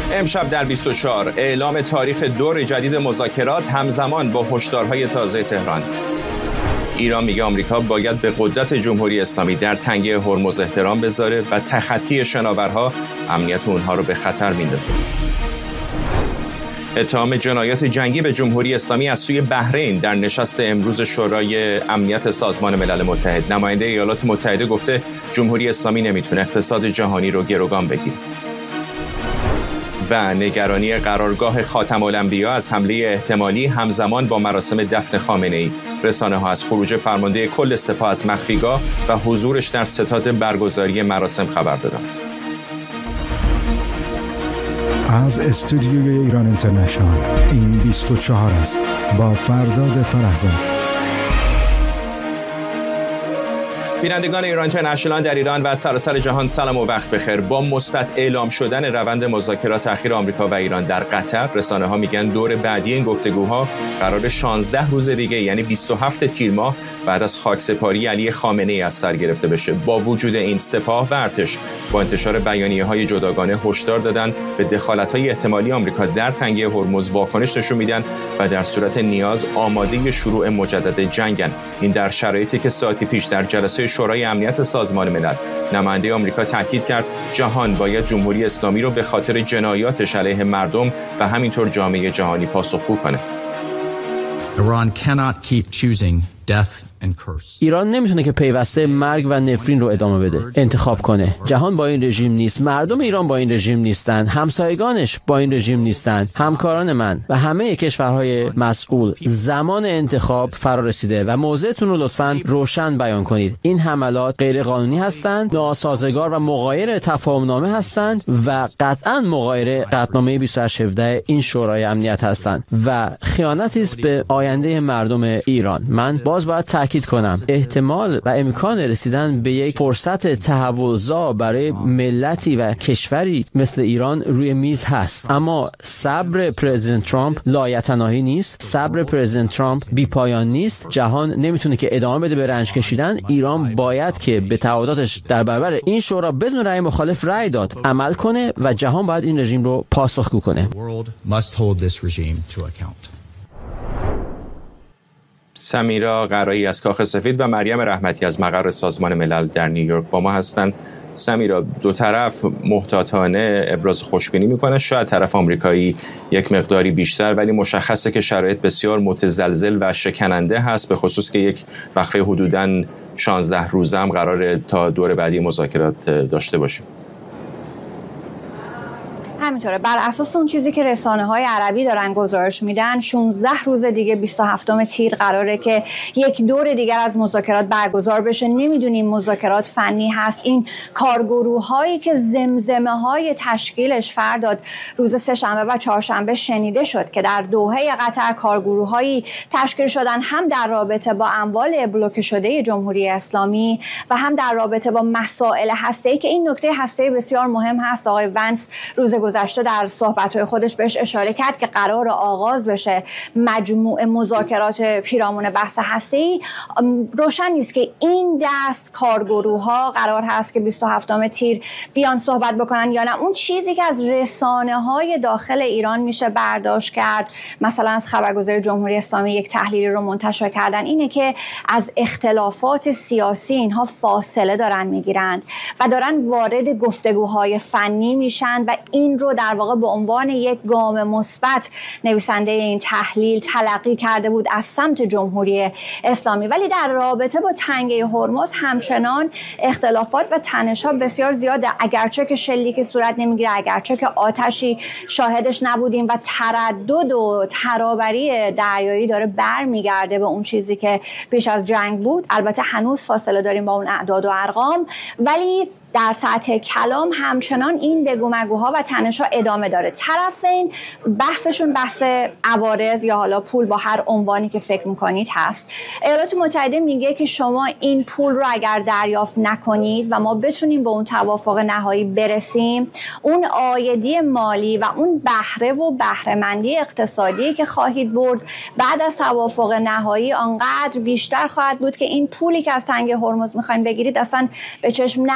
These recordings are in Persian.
امشب در 24 اعلام تاریخ دور جدید مذاکرات همزمان با هشدارهای تازه تهران. ایران میگه آمریکا باید به قدرت جمهوری اسلامی در تنگه هرمز احترام بذاره و تخطی شناورها امنیت اونها رو به خطر میندازه. اتهام جنایات جنگی به جمهوری اسلامی از سوی بحرین در نشست امروز شورای امنیت سازمان ملل متحد. نماینده ایالات متحده گفته جمهوری اسلامی نمیتونه اقتصاد جهانی رو گروگان بگیره. و نگرانی قرارگاه خاتم الانبیا از حمله احتمالی همزمان با مراسم دفن خامنه‌ای. رسانه‌ها از خروج فرمانده کل سپاه از مخفیگاه و حضورش در ستاد برگزاری مراسم خبر دادند. از استودیوی ایران اینترنشنال این 24 است با فرداد فرهزاد. بینندگان ایران اینترنشنال در ایران و سراسر جهان سلام و وقت بخیر. با مثبت اعلام شدن روند مذاکرات اخیر آمریکا و ایران در قطر، رسانه‌ها میگن دور بعدی این گفتگوها قرار 16 روز دیگه یعنی 27 تیر ماه بعد از خاکسپاری علی خامنه‌ای از سر گرفته بشه. با وجود این سپاه و ارتش با انتشار بیانیه‌های جداگانه هشدار دادن به دخالت‌های احتمالی آمریکا در تنگه هرمز واکنش نشون میدن و در صورت نیاز آماده شروع مجدد جنگن. این در شرایطی که ساعتی پیش در جلسه شورای امنیت سازمان ملل نماینده آمریکا تاکید کرد جهان باید جمهوری اسلامی رو به خاطر جنایاتش علیه مردم و همینطور جامعه جهانی پاسخگو کنه. Iran cannot keep choosing death and curse. ایران نمیتونه که پیوسته مرگ و نفرین رو ادامه بده، انتخاب کنه. جهان با این رژیم نیست، مردم ایران با این رژیم نیستن، همسایگانش با این رژیم نیستن. همکاران من و همه کشورهای مسئول، زمان انتخاب فرا رسیده و موضعتون رو لطفاً روشن بیان کنید. این حملات غیر قانونی هستند، ناسازگار و مغایر تفاهمنامه هستند و قطعاً مغایر قطعنامه 2817 این شورای امنیت هستند و خیانتی است به آینده مردم ایران. من باز باید تاکید کنم احتمال و امکان رسیدن به یک فرصت تحولزا برای ملتی و کشوری مثل ایران روی میز هست، اما صبر پرزیدنت ترامپ لایتناهی نیست، صبر پرزیدنت ترامپ بی پایان نیست. جهان نمیتونه که ادامه بده به رنج کشیدن. ایران باید که به تعهداتش در برابر این شورا بدون رأی مخالف رأی داد عمل کنه و جهان باید این رژیم رو پاسخگو کنه. سمیرا قرایی از کاخ سفید و مریم رحمتی از مقر سازمان ملل در نیویورک با ما هستند. سمیرا، دو طرف محتاطانه ابراز خوشبینی میکنه، شاید طرف آمریکایی یک مقداری بیشتر، ولی مشخصه که شرایط بسیار متزلزل و شکننده هست، به خصوص که یک وقفه حدوداً 16 روزه هم قراره تا دور بعدی مذاکرات داشته باشیم. همینطوره. بر اساس اون چیزی که رسانه‌های عربی دارن گزارش میدن 16 روز دیگه 27 تیر قراره که یک دور دیگر از مذاکرات برگزار بشه. نمیدونیم مذاکرات فنی هست. این کارگروه‌هایی که زمزمه‌های تشکیلش فرداد روز سه‌شنبه و چهارشنبه شنیده شد که در دوحه قطر کارگروه‌هایی تشکیل شدن هم در رابطه با اموال بلوکه شده جمهوری اسلامی و هم در رابطه با مسائل هسته‌ای که این نکته هسته‌ای بسیار مهم هست. آقای ونس روز گذشته در صحبت‌های خودش بهش اشاره کرد که قرار آغاز بشه مجموعه مذاکرات پیرامون بحث هسته‌ای. روشن نیست که این دست کارگروه‌ها قرار هست که 27 تیر بیان صحبت بکنن یا نه. اون چیزی که از رسانه‌های داخل ایران میشه برداشت کرد، مثلا از خبرگزاری جمهوری اسلامی یک تحلیلی رو منتشر کردن، اینه که از اختلافات سیاسی اینها فاصله دارن میگیرند و دارن وارد گفتگوهای فنی میشن و این رو در واقع به عنوان یک گام مثبت نویسنده این تحلیل تلقی کرده بود از سمت جمهوری اسلامی. ولی در رابطه با تنگه هرمز همچنان اختلافات و تنش‌ها بسیار زیاده، اگرچه که شلیک صورت نمیگیره، اگرچه که آتشی شاهدش نبودیم و تردد و ترابری دریایی داره برمیگرده به اون چیزی که پیش از جنگ بود. البته هنوز فاصله داریم با اون اعداد و ارقام، ولی در سطح کلام همچنان این بگو مگوها و تنش‌ها ادامه داره. طرفین بحثشون بحث عوارض یا حالا پول با هر عنوانی که فکر میکنید هست. ایالات متحده میگه که شما این پول رو اگر دریافت نکنید و ما بتونیم به اون توافق نهایی برسیم، اون عایدی مالی و اون بهره و بهره‌مندی اقتصادی که خواهید برد بعد از توافق نهایی آنقدر بیشتر خواهد بود که این پولی که از تنگه هرمز میخواین بگیرید اصلا به چشم نخواهد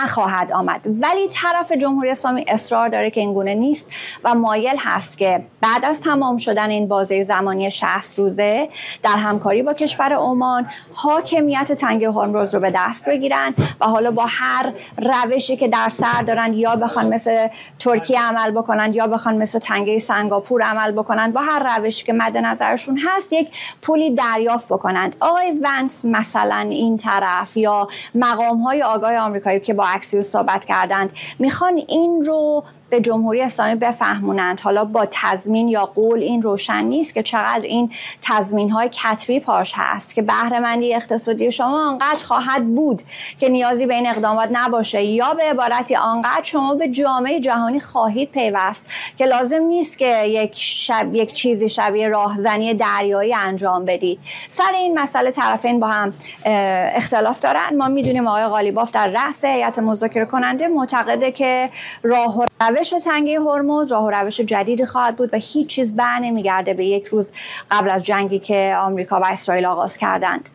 خواهد آمد. ولی طرف جمهوری اسلامی اصرار داره که این گونه نیست و مایل هست که بعد از تمام شدن این بازه زمانی 60 روزه در همکاری با کشور عمان حاکمیت تنگه هرمز رو به دست بگیرن و حالا با هر روشی که در سر دارن، یا بخوان مثل ترکیه عمل بکنن یا بخوان مثل تنگه سنگاپور عمل بکنن، با هر روشی که مد نظرشون هست یک پولی دریافت بکنند. آقای ونس مثلا این طرف یا مقام‌های آگاه آمریکایی که با اکسیوس صحبت کردند میخوان این رو به جمهوری اسلامی بفهمونند. حالا با تضمین یا قول این روشن نیست که چقدر این تضمین‌های کتبی پاش هست که بهره‌مندی اقتصادی شما آنقدر خواهد بود که نیازی به این اقدامات نباشه، یا به عبارتی آنقدر شما به جامعه جهانی خواهید پیوست که لازم نیست که یک چیزی شبیه راهزنی دریایی انجام بدید. سر این مسئله طرفین با هم اختلاف دارن. ما میدونیم آقای قالیباف در رأس هیئت مذاکره کننده معتقده که راه و روش تنگه هرمز راه و روش جدیدی خواهد بود و هیچ چیز بر نمیگرده به یک روز قبل از جنگی که آمریکا و اسرائیل آغاز کردند.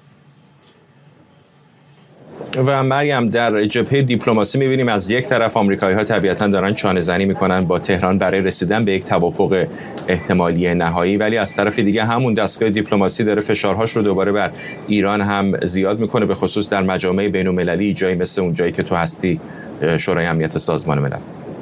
و مریم، در جبهه دیپلماسی می‌بینیم از یک طرف آمریکایی‌ها طبیعتاً دارن چانه‌زنی می‌کنن با تهران برای رسیدن به یک توافق احتمالی نهایی، ولی از طرف دیگه همون دستگاه دیپلماسی داره فشارهاش رو دوباره بر ایران هم زیاد می‌کنه، به خصوص در مجامع بین‌المللی، جایی مثل اون جایی که تو هستی، شورای امنیت سازمان ملل.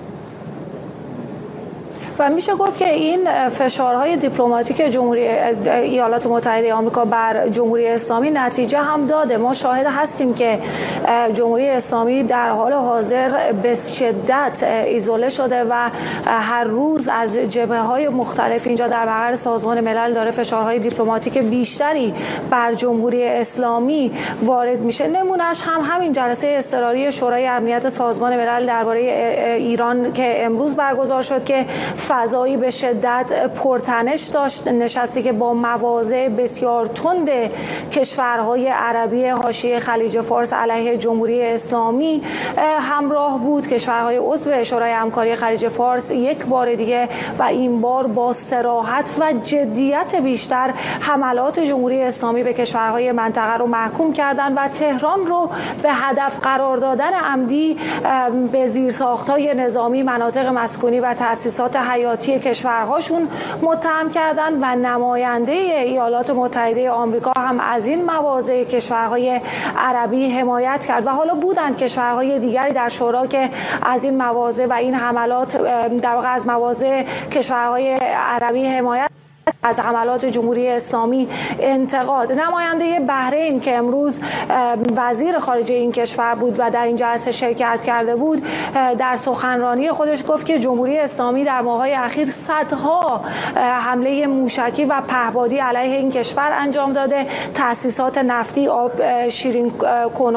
و میشه گفت که این فشارهای دیپلماتیک جمهوری ایالات متحده آمریکا بر جمهوری اسلامی نتیجه هم داده. ما شاهد هستیم که جمهوری اسلامی در حال حاضر به شدت ایزوله شده و هر روز از جبهه‌های مختلف اینجا در مقر سازمان ملل داره فشارهای دیپلماتیک بیشتری بر جمهوری اسلامی وارد میشه. نمونهش هم همین جلسه اضطراری شورای امنیت سازمان ملل درباره ایران که امروز برگزار شد که فضایی به شدت پرتنش داشت، نشستی که با مواضع بسیار تند کشورهای عربی حاشیه خلیج فارس علیه جمهوری اسلامی همراه بود. کشورهای عضو شورای همکاری خلیج فارس یک بار دیگه و این بار با صراحت و جدیت بیشتر حملات جمهوری اسلامی به کشورهای منطقه رو محکوم کردند و تهران رو به هدف قرار دادن عمدی به زیرساخت‌های نظامی، مناطق مسکونی و تأسیسات حیاتی کشورهاشون متهم کردند و نماینده ایالات متحده آمریکا هم از این مواضع کشورهای عربی حمایت کرد و حالا بودند کشورهای دیگری در شورا که از این مواضع و این حملات در واقع از مواضع کشورهای عربی حمایت از حملات جمهوری اسلامی انتقاد. نماینده بحرین که امروز وزیر خارجه این کشور بود و در این جلسه شرکت کرده بود، در سخنرانی خودش گفت که جمهوری اسلامی در ماه‌های اخیر صدها حمله موشکی و پهپادی علیه این کشور انجام داده، تأسیسات نفتی، آب شیرین کنان